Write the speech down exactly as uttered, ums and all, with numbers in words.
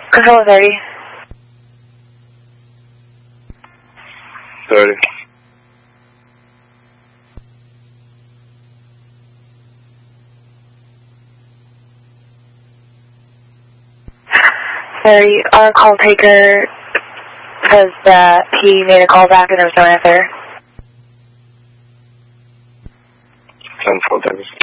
Control thirty. thirty. thirty, our call taker says that he made a call back and there was no answer. ten four, Davis.